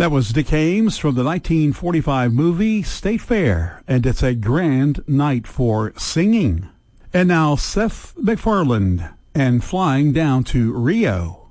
That was Dick Haymes from the 1945 movie State Fair, and it's a grand night for singing. And now Seth MacFarlane and Flying Down to Rio.